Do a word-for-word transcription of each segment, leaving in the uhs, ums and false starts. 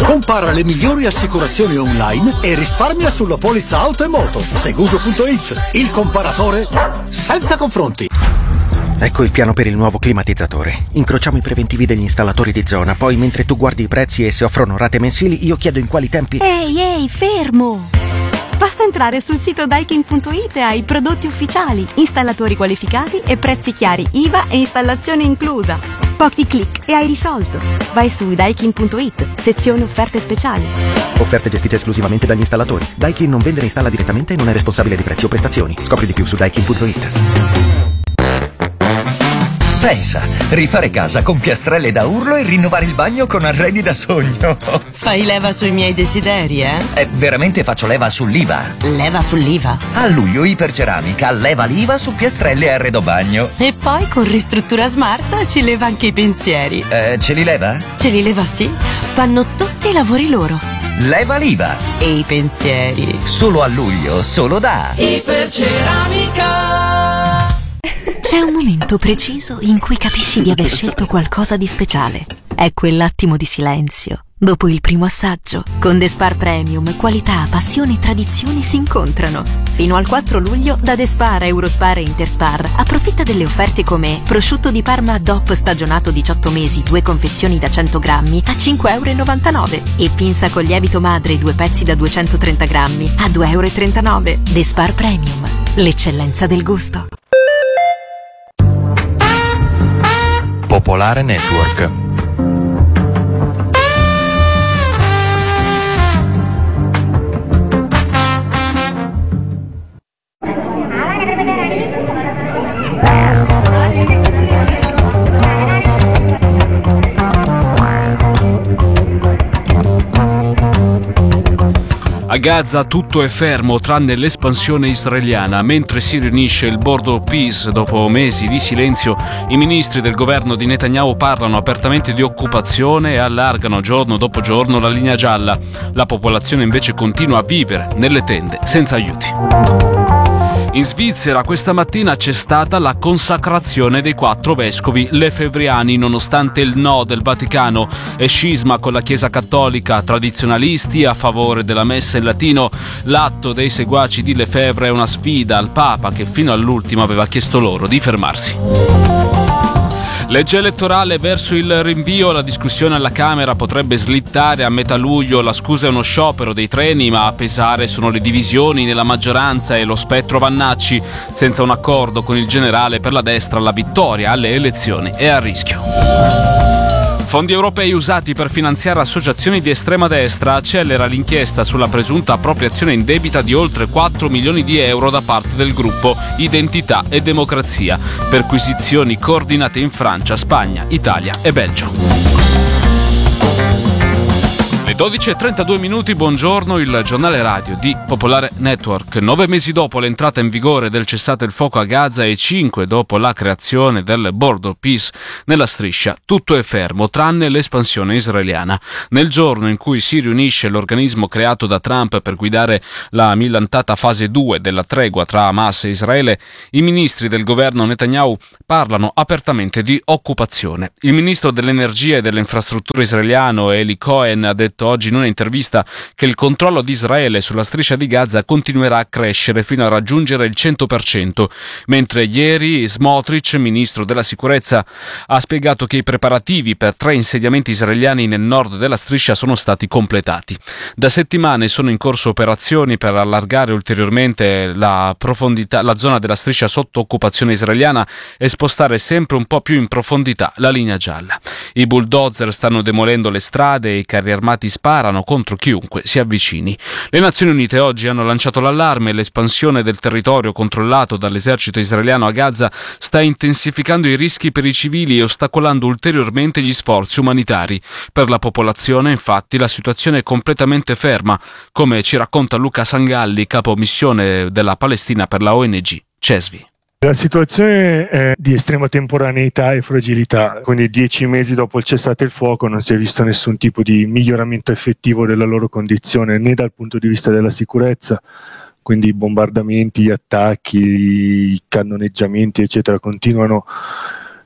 Compara le migliori assicurazioni online e risparmia sulla polizza auto e moto. Segugio punto it, il comparatore senza confronti. Ecco il piano per il nuovo climatizzatore. Incrociamo i preventivi degli installatori di zona, poi mentre tu guardi i prezzi e se offrono rate mensili, io chiedo in quali tempi... Ehi, ehi, fermo! Basta entrare sul sito Daikin punto it e hai prodotti ufficiali, installatori qualificati e prezzi chiari, I V A e installazione inclusa. Pochi click e hai risolto. Vai su Daikin punto it, sezione offerte speciali. Offerte gestite esclusivamente dagli installatori. Daikin non vende e installa direttamente e non è responsabile di prezzi o prestazioni. Scopri di più su Daikin punto it. Pensa, rifare casa con piastrelle da urlo e rinnovare il bagno con arredi da sogno. Fai leva sui miei desideri, eh? Eh, veramente faccio leva sull'I V A. Leva sull'I V A? A luglio Iperceramica leva l'I V A su piastrelle e arredo bagno. E poi con Ristruttura Smart ci leva anche i pensieri. Eh, ce li leva? Ce li leva, sì. Fanno tutti i lavori loro. Leva l'I V A. E i pensieri. Solo a luglio, solo da Iperceramica. C'è un momento preciso in cui capisci di aver scelto qualcosa di speciale. È quell'attimo di silenzio dopo il primo assaggio. Con The Spar Premium, qualità, passione e tradizione si incontrano. Fino al quattro luglio da The Spar, Eurospar e Interspar approfitta delle offerte come prosciutto di Parma D O P stagionato diciotto mesi, due confezioni da cento grammi a cinque e novantanove euro e pinza con lievito madre due pezzi da duecentotrenta grammi a due e trentanove euro. The Spar Premium, l'eccellenza del gusto. Popolare Network. A Gaza tutto è fermo tranne l'espansione israeliana. Mentre si riunisce il Board of Peace dopo mesi di silenzio, i ministri del governo di Netanyahu parlano apertamente di occupazione e allargano giorno dopo giorno la linea gialla. La popolazione invece continua a vivere nelle tende senza aiuti. In Svizzera questa mattina c'è stata la consacrazione dei quattro vescovi lefebvriani, nonostante il no del Vaticano e scisma con la Chiesa Cattolica, tradizionalisti a favore della messa in latino. L'atto dei seguaci di Lefebvre è una sfida al Papa che fino all'ultimo aveva chiesto loro di fermarsi. Legge elettorale verso il rinvio, la discussione alla Camera potrebbe slittare a metà luglio, la scusa è uno sciopero dei treni, ma a pesare sono le divisioni nella maggioranza e lo spettro Vannacci. Senza un accordo con il generale per la destra la vittoria alle elezioni è a rischio. Fondi europei usati per finanziare associazioni di estrema destra, accelera l'inchiesta sulla presunta appropriazione indebita di oltre quattro milioni di euro da parte del gruppo Identità e Democrazia, perquisizioni coordinate in Francia, Spagna, Italia e Belgio. Le dodici e trentadue minuti, buongiorno, il giornale radio di Popolare Network. Nove mesi dopo l'entrata in vigore del cessate il fuoco a Gaza e cinque dopo la creazione del Board of Peace nella striscia, tutto è fermo tranne l'espansione israeliana. Nel giorno in cui si riunisce l'organismo creato da Trump per guidare la millantata fase due della tregua tra Hamas e Israele, i ministri del governo Netanyahu parlano apertamente di occupazione. Il ministro dell'energia e delle infrastrutture israeliano Eli Cohen ha detto oggi in un'intervista che il controllo di Israele sulla striscia di Gaza continuerà a crescere fino a raggiungere il cento per cento, mentre ieri Smotrich, ministro della sicurezza, ha spiegato che i preparativi per tre insediamenti israeliani nel nord della striscia sono stati completati. Da settimane sono in corso operazioni per allargare ulteriormente la profondità, la zona della striscia sotto occupazione israeliana e spostare sempre un po' più in profondità la linea gialla. I bulldozer stanno demolendo le strade e i carri armati sparano contro chiunque si avvicini. Le Nazioni Unite oggi hanno lanciato l'allarme. L'espansione del territorio controllato dall'esercito israeliano a Gaza sta intensificando i rischi per i civili e ostacolando ulteriormente gli sforzi umanitari. Per la popolazione, infatti, la situazione è completamente ferma, come ci racconta Luca Sangalli, capo missione della Palestina per la O N G CESVI. La situazione è di estrema temporaneità e fragilità, quindi dieci mesi dopo il cessate il fuoco non si è visto nessun tipo di miglioramento effettivo della loro condizione, né dal punto di vista della sicurezza, quindi i bombardamenti, gli attacchi, i cannoneggiamenti eccetera continuano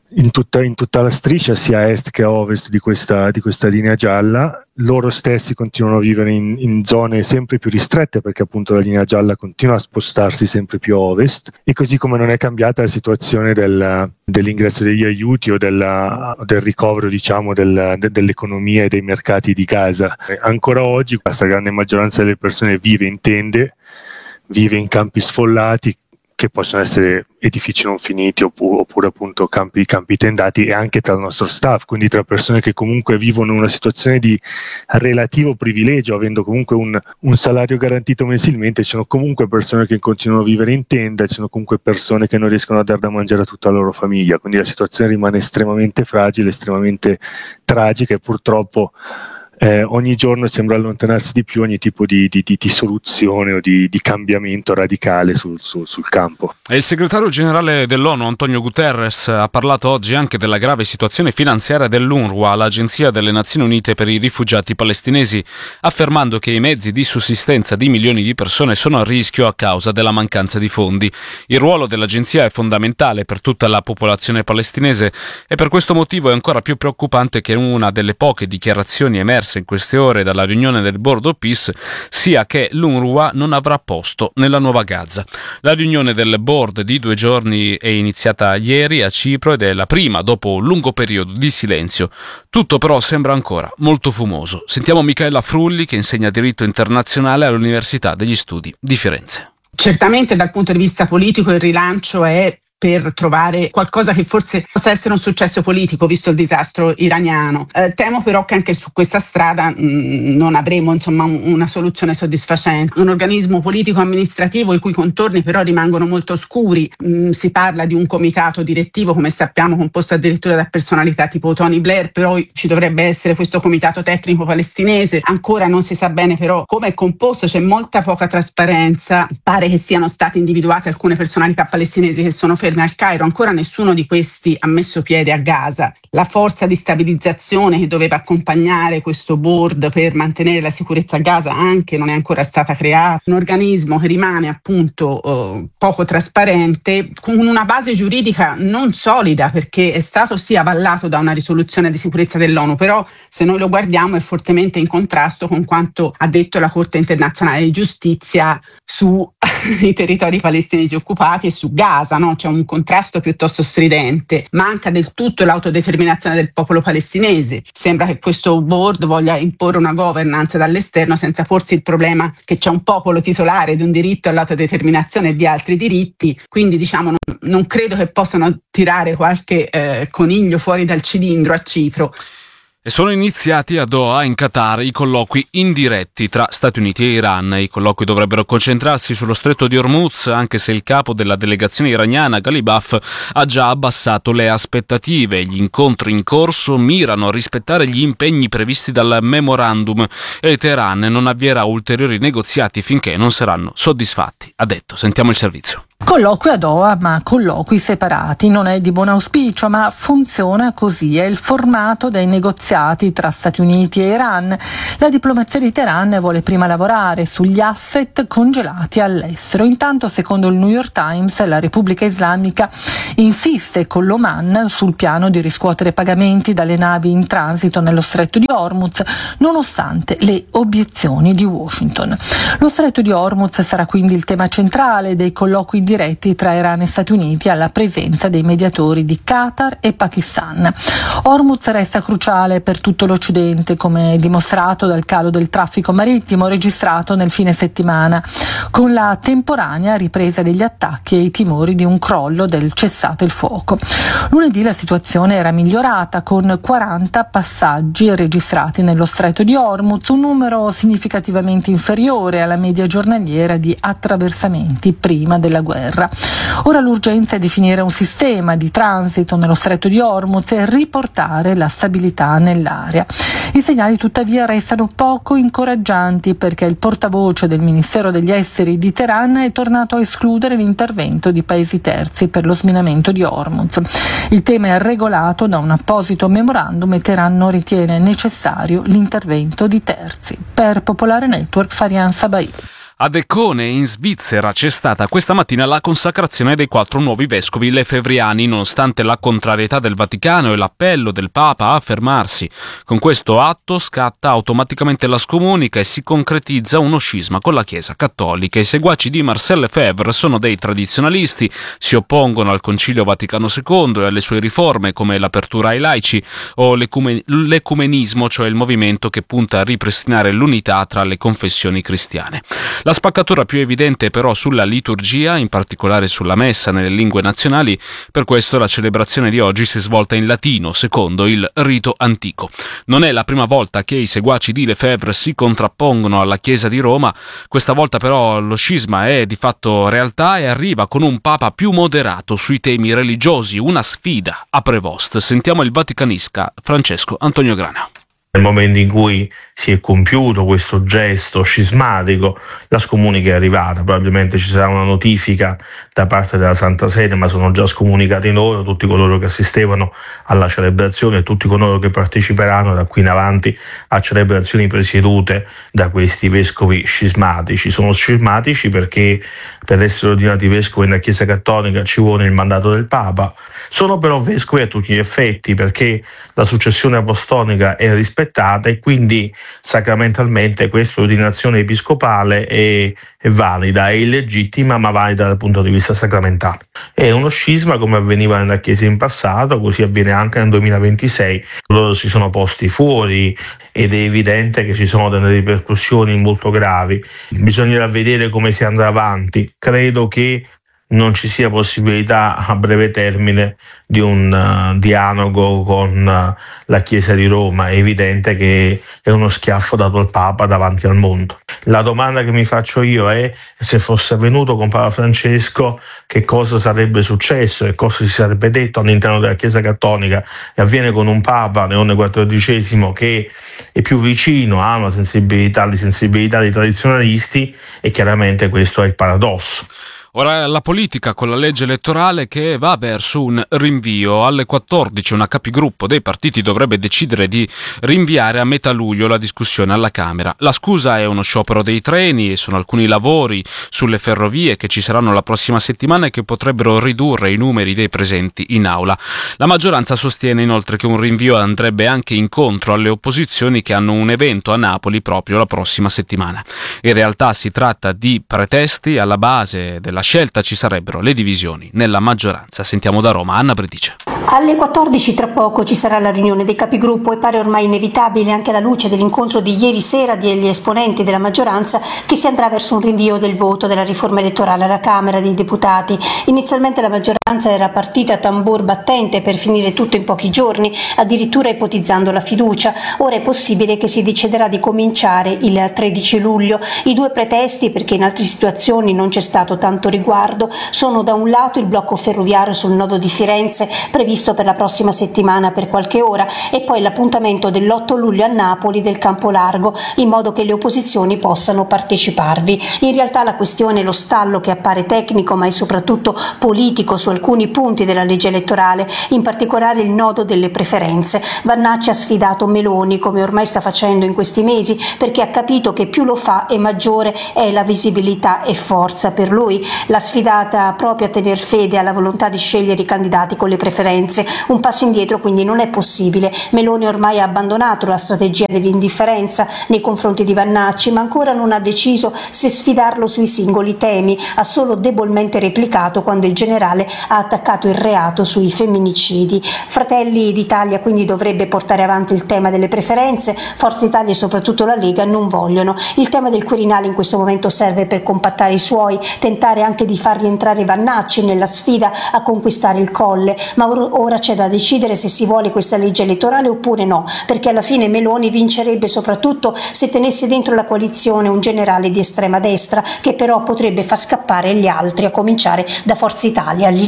in tutta, in tutta la striscia, sia a est che a ovest di questa, di questa linea gialla. Loro stessi continuano a vivere in, in zone sempre più ristrette, perché appunto la linea gialla continua a spostarsi sempre più a ovest, e così come non è cambiata la situazione del, dell'ingresso degli aiuti o della, del ricovero, diciamo, del, de, dell'economia e dei mercati di Gaza. Ancora oggi la stragrande maggioranza delle persone vive in tende, vive in campi sfollati, che possono essere edifici non finiti oppure, oppure appunto campi, campi tendati, e anche tra il nostro staff, quindi tra persone che comunque vivono una situazione di relativo privilegio, avendo comunque un, un salario garantito mensilmente. Ci sono comunque persone che continuano a vivere in tenda, ci sono comunque persone che non riescono a dare da mangiare a tutta la loro famiglia, quindi la situazione rimane estremamente fragile, estremamente tragica, e purtroppo Eh, ogni giorno sembra allontanarsi di più ogni tipo di, di, di, di soluzione o di, di cambiamento radicale sul, sul, sul campo. E il segretario generale dell'ONU, Antonio Guterres, ha parlato oggi anche della grave situazione finanziaria dell'UNRWA, l'Agenzia delle Nazioni Unite per i rifugiati palestinesi, affermando che i mezzi di sussistenza di milioni di persone sono a rischio a causa della mancanza di fondi. Il ruolo dell'agenzia è fondamentale per tutta la popolazione palestinese, e per questo motivo è ancora più preoccupante che una delle poche dichiarazioni emerse in queste ore dalla riunione del Board of Peace sia che l'UNRWA non avrà posto nella nuova Gaza. La riunione del board di due giorni è iniziata ieri a Cipro ed è la prima dopo un lungo periodo di silenzio. Tutto però sembra ancora molto fumoso. Sentiamo Michaela Frulli, che insegna diritto internazionale all'Università degli Studi di Firenze. Certamente dal punto di vista politico il rilancio è per trovare qualcosa che forse possa essere un successo politico, visto il disastro iraniano. Eh, temo però che anche su questa strada mh, non avremo insomma un, una soluzione soddisfacente. Un organismo politico amministrativo i cui contorni però rimangono molto oscuri. Mh, si parla di un comitato direttivo, come sappiamo, composto addirittura da personalità tipo Tony Blair, però ci dovrebbe essere questo comitato tecnico palestinese. Ancora non si sa bene però come è composto, c'è molta poca trasparenza. Pare che siano state individuate alcune personalità palestinesi che sono ferme al Cairo, ancora nessuno di questi ha messo piede a Gaza. La forza di stabilizzazione che doveva accompagnare questo board per mantenere la sicurezza a Gaza anche non è ancora stata creata. Un organismo che rimane appunto eh, poco trasparente, con una base giuridica non solida, perché è stato sì avallato da una risoluzione di sicurezza dell'ONU, però se noi lo guardiamo è fortemente in contrasto con quanto ha detto la Corte internazionale di giustizia sui territori palestinesi occupati e su Gaza, no? C'è un contrasto piuttosto stridente. Manca del tutto l'autodeterminazione del popolo palestinese. Sembra che questo board voglia imporre una governance dall'esterno senza porsi il problema che c'è un popolo titolare di un diritto all'autodeterminazione e di altri diritti, quindi diciamo non, non credo che possano tirare qualche eh, coniglio fuori dal cilindro a Cipro. E sono iniziati a Doha, in Qatar, i colloqui indiretti tra Stati Uniti e Iran. I colloqui dovrebbero concentrarsi sullo stretto di Hormuz, anche se il capo della delegazione iraniana, Ghalibaf, ha già abbassato le aspettative. Gli incontri in corso mirano a rispettare gli impegni previsti dal memorandum e Teheran non avvierà ulteriori negoziati finché non saranno soddisfatti, ha detto. Sentiamo il servizio. Colloqui a Doha, ma colloqui separati. Non è di buon auspicio, ma funziona così. È il formato dei negoziati tra Stati Uniti e Iran. La diplomazia di Teheran vuole prima lavorare sugli asset congelati all'estero. Intanto, secondo il New York Times, la Repubblica Islamica insiste con l'Oman sul piano di riscuotere pagamenti dalle navi in transito nello stretto di Hormuz, nonostante le obiezioni di Washington. Lo stretto di Hormuz sarà quindi il tema centrale dei colloqui diretti tra Iran e Stati Uniti, alla presenza dei mediatori di Qatar e Pakistan. Hormuz resta cruciale per tutto l'Occidente, come dimostrato dal calo del traffico marittimo registrato nel fine settimana, con la temporanea ripresa degli attacchi e i timori di un crollo del cessate il fuoco. Lunedì la situazione era migliorata, con quaranta passaggi registrati nello stretto di Hormuz, un numero significativamente inferiore alla media giornaliera di attraversamenti prima della guerra. Ora l'urgenza è definire un sistema di transito nello stretto di Hormuz e riportare la stabilità nell'area. I segnali tuttavia restano poco incoraggianti, perché il portavoce del Ministero degli Esteri di Teheran è tornato a escludere l'intervento di paesi terzi per lo sminamento di Hormuz. Il tema è regolato da un apposito memorandum e Teheran non ritiene necessario l'intervento di terzi. Per Popolare Network, Farian Sabai. A Decone, in Svizzera, c'è stata questa mattina la consacrazione dei quattro nuovi vescovi lefebvriani, nonostante la contrarietà del Vaticano e l'appello del Papa a fermarsi. Con questo atto scatta automaticamente la scomunica e si concretizza uno scisma con la Chiesa Cattolica. I seguaci di Marcel Lefebvre sono dei tradizionalisti, si oppongono al Concilio Vaticano secondo e alle sue riforme come l'apertura ai laici o l'ecumen- l'ecumenismo, cioè il movimento che punta a ripristinare l'unità tra le confessioni cristiane. La spaccatura più evidente però sulla liturgia, in particolare sulla messa nelle lingue nazionali, per questo la celebrazione di oggi si è svolta in latino, secondo il rito antico. Non è la prima volta che i seguaci di Lefebvre si contrappongono alla Chiesa di Roma, questa volta però lo scisma è di fatto realtà e arriva con un Papa più moderato sui temi religiosi, una sfida a Prevost. Sentiamo il vaticanista Francesco Antonio Grana. Nel momento in cui si è compiuto questo gesto scismatico, la scomunica è arrivata, probabilmente ci sarà una notifica da parte della Santa Sede, ma sono già scomunicati loro, tutti coloro che assistevano alla celebrazione e tutti coloro che parteciperanno da qui in avanti a celebrazioni presiedute da questi vescovi scismatici. Sono scismatici perché per essere ordinati vescovi nella Chiesa Cattolica ci vuole il mandato del Papa, sono però vescovi a tutti gli effetti perché la successione apostolica è rispettata e quindi sacramentalmente questa ordinazione episcopale è, è valida, è illegittima ma valida dal punto di vista sacramentale. È uno scisma come avveniva nella Chiesa in passato, così avviene anche nel duemilaventisei. Loro si sono posti fuori ed è evidente che ci sono delle ripercussioni molto gravi. Bisognerà vedere come si andrà avanti. Credo che non ci sia possibilità a breve termine di un uh, dialogo con uh, la Chiesa di Roma. È evidente che è uno schiaffo dato al Papa davanti al mondo. La domanda che mi faccio io è: se fosse avvenuto con Papa Francesco, che cosa sarebbe successo e cosa si sarebbe detto all'interno della Chiesa Cattolica? E avviene con un Papa, Leone quattordicesimo, che è più vicino a una sensibilità, alle sensibilità dei tradizionalisti, e chiaramente questo è il paradosso. Ora la politica con la legge elettorale che va verso un rinvio. Alle quattordici una capigruppo dei partiti dovrebbe decidere di rinviare a metà luglio la discussione alla Camera. La scusa è uno sciopero dei treni e sono alcuni lavori sulle ferrovie che ci saranno la prossima settimana e che potrebbero ridurre i numeri dei presenti in aula. La maggioranza sostiene inoltre che un rinvio andrebbe anche incontro alle opposizioni che hanno un evento a Napoli proprio la prossima settimana. In realtà si tratta di pretesti, alla base della scelta ci sarebbero le divisioni nella maggioranza. Sentiamo da Roma Anna Bredice. Alle quattordici tra poco ci sarà la riunione dei capigruppo e pare ormai inevitabile, anche alla luce dell'incontro di ieri sera degli esponenti della maggioranza, che si andrà verso un rinvio del voto della riforma elettorale alla Camera dei Deputati. Inizialmente la maggioranza era partita a tambur battente per finire tutto in pochi giorni, addirittura ipotizzando la fiducia. Ora è possibile che si deciderà di cominciare il tredici luglio. I due pretesti, perché in altre situazioni non c'è stato tanto riguardo, sono da un lato il blocco ferroviario sul nodo di Firenze, previsto per la prossima settimana per qualche ora, e poi l'appuntamento dell'otto luglio a Napoli del Campo Largo, in modo che le opposizioni possano parteciparvi. In realtà la questione è lo stallo, che appare tecnico ma è soprattutto politico su alcuni punti della legge elettorale, in particolare il nodo delle preferenze. Vannacci ha sfidato Meloni, come ormai sta facendo in questi mesi, perché ha capito che più lo fa e maggiore è la visibilità e forza per lui. L'ha sfidata proprio a tener fede alla volontà di scegliere i candidati con le preferenze. Un passo indietro quindi non è possibile. Meloni ormai ha abbandonato la strategia dell'indifferenza nei confronti di Vannacci, ma ancora non ha deciso se sfidarlo sui singoli temi. Ha solo debolmente replicato quando il generale ha attaccato il reato sui femminicidi. Fratelli d'Italia quindi dovrebbe portare avanti il tema delle preferenze. Forza Italia e soprattutto la Lega non vogliono. Il tema del Quirinale in questo momento serve per compattare i suoi, tentare anche di far rientrare Vannacci nella sfida a conquistare il Colle, ma or- ora c'è da decidere se si vuole questa legge elettorale oppure no, perché alla fine Meloni vincerebbe soprattutto se tenesse dentro la coalizione un generale di estrema destra, che però potrebbe far scappare gli altri, a cominciare da Forza Italia.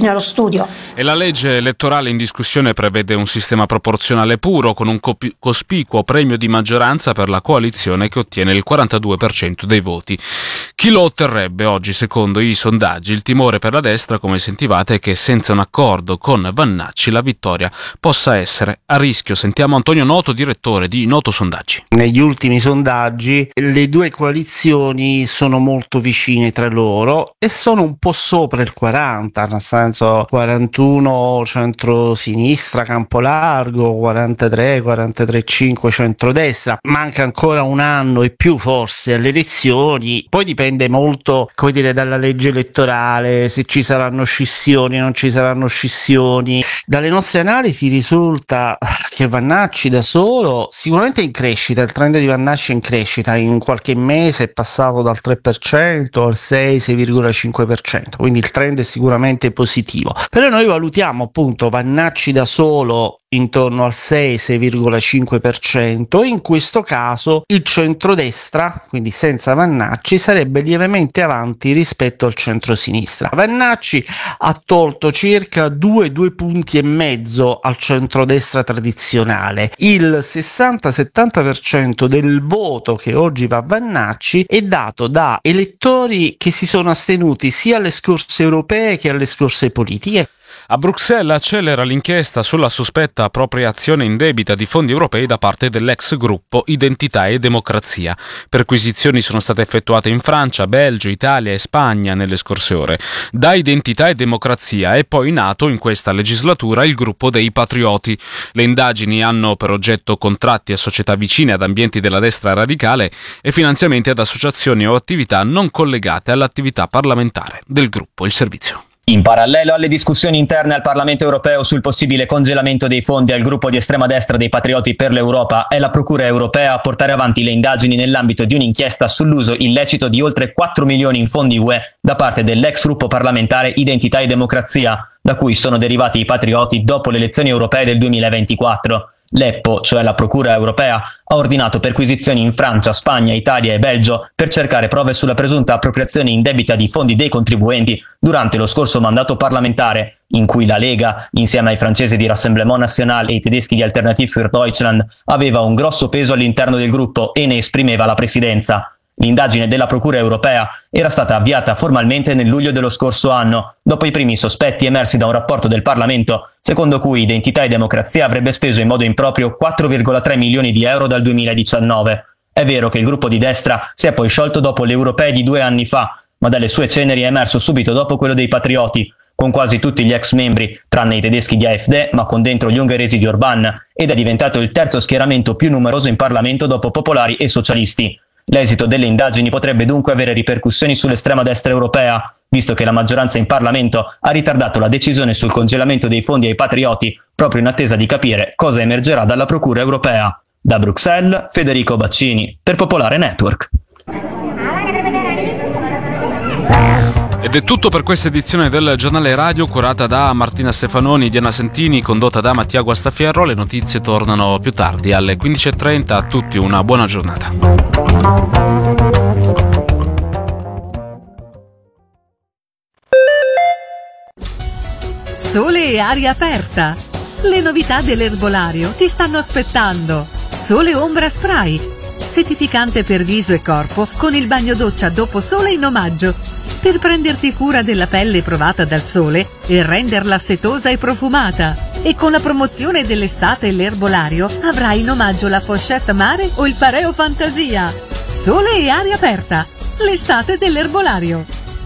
fine allo studio. E la legge elettorale in discussione prevede un sistema proporzionale puro con un copi- cospicuo premio di maggioranza per la coalizione che ottiene il quarantadue per cento dei voti. Chi lo otterrebbe oggi, secondo i sondaggi? Il timore per la destra, come sentivate, è che senza un accordo con Vannacci la vittoria possa essere a rischio. Sentiamo Antonio Noto, direttore di Noto Sondaggi. Negli ultimi sondaggi le due coalizioni sono molto vicine tra loro e sono un po' sopra il quaranta, nel senso quarantuno centro-sinistra, campo largo, quarantatré, quarantatré virgola cinque centrodestra. Manca ancora un anno e più forse alle elezioni, poi dipende molto, come dire, dalla legge elettorale, se ci saranno scissioni, non ci saranno scissioni. Dalle nostre analisi risulta che Vannacci da solo sicuramente è in crescita, il trend di Vannacci è in crescita, in qualche mese è passato dal tre per cento al sei virgola cinque per cento, quindi il trend è sicuramente positivo. Però noi valutiamo appunto Vannacci da solo intorno al sei virgola cinque per cento, in questo caso il centrodestra, quindi senza Vannacci, sarebbe lievemente avanti rispetto al centrosinistra. Vannacci ha tolto circa due, due punti e mezzo al centrodestra tradizionale. Il sessanta settanta per cento del voto che oggi va a Vannacci è dato da elettori che si sono astenuti sia alle scorse europee che alle scorse politiche. A Bruxelles accelera l'inchiesta sulla sospetta appropriazione indebita di fondi europei da parte dell'ex gruppo Identità e Democrazia. Perquisizioni sono state effettuate in Francia, Belgio, Italia e Spagna nelle scorse ore. Da Identità e Democrazia è poi nato in questa legislatura il gruppo dei Patrioti. Le indagini hanno per oggetto contratti a società vicine ad ambienti della destra radicale e finanziamenti ad associazioni o attività non collegate all'attività parlamentare del gruppo. Il servizio. In parallelo alle discussioni interne al Parlamento europeo sul possibile congelamento dei fondi al gruppo di estrema destra dei Patrioti per l'Europa, è la Procura europea a portare avanti le indagini nell'ambito di un'inchiesta sull'uso illecito di oltre quattro milioni in fondi U E da parte dell'ex gruppo parlamentare Identità e Democrazia, da cui sono derivati i Patrioti dopo le elezioni europee del duemilaventiquattro. L'E P P O, cioè la Procura europea, ha ordinato perquisizioni in Francia, Spagna, Italia e Belgio per cercare prove sulla presunta appropriazione indebita di fondi dei contribuenti durante lo scorso mandato parlamentare, in cui la Lega, insieme ai francesi di Rassemblement National e ai tedeschi di Alternative für Deutschland, aveva un grosso peso all'interno del gruppo e ne esprimeva la presidenza. L'indagine della Procura europea era stata avviata formalmente nel luglio dello scorso anno, dopo i primi sospetti emersi da un rapporto del Parlamento, secondo cui Identità e Democrazia avrebbe speso in modo improprio quattro virgola tre milioni di euro dal duemiladiciannove. È vero che il gruppo di destra si è poi sciolto dopo le europee di due anni fa, ma dalle sue ceneri è emerso subito dopo quello dei Patrioti, con quasi tutti gli ex membri, tranne i tedeschi di A F D, ma con dentro gli ungheresi di Orbán, ed è diventato il terzo schieramento più numeroso in Parlamento dopo popolari e socialisti. L'esito delle indagini potrebbe dunque avere ripercussioni sull'estrema destra europea, visto che la maggioranza in Parlamento ha ritardato la decisione sul congelamento dei fondi ai Patrioti, proprio in attesa di capire cosa emergerà dalla Procura europea. Da Bruxelles, Federico Baccini, per Popolare Network. Ed è tutto per questa edizione del Giornale Radio, curata da Martina Stefanoni, Diana Sentini, condotta da Mattia Guastafierro. Le notizie tornano più tardi alle quindici e trenta. A tutti una buona giornata. Sole e aria aperta. Le novità dell'erbolario ti stanno aspettando. Sole Ombra Spray, settificante per viso e corpo con il bagno doccia dopo sole in omaggio, per prenderti cura della pelle provata dal sole e renderla setosa e profumata. E con la promozione dell'estate e l'erbolario avrai in omaggio la pochette mare o il pareo fantasia. Sole e aria aperta, l'estate dell'erbolario.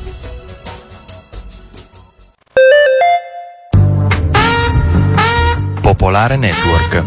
Popolare Network.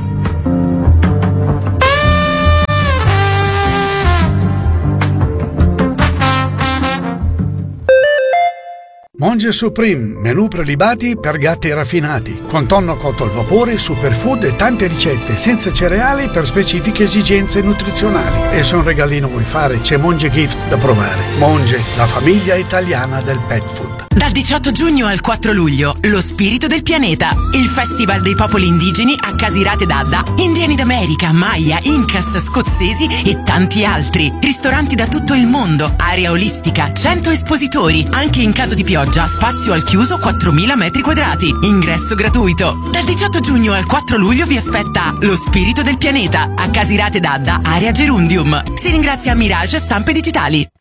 Monge Supreme, menù prelibati per gatti raffinati, con tonno cotto al vapore, superfood e tante ricette senza cereali per specifiche esigenze nutrizionali. E se un regalino vuoi fare, c'è Monge Gift da provare. Monge, la famiglia italiana del pet food. Dal diciotto giugno al quattro luglio, Lo Spirito del Pianeta, il festival dei popoli indigeni a Casirate d'Adda, indiani d'America, Maya, Incas, scozzesi e tanti altri. Ristoranti da tutto il mondo, area olistica, cento espositori, anche in caso di pioggia, spazio al chiuso quattromila metri quadrati, ingresso gratuito. Dal diciotto giugno al quattro luglio vi aspetta Lo Spirito del Pianeta a Casirate d'Adda, area Gerundium. Si ringrazia Mirage Stampe Digitali.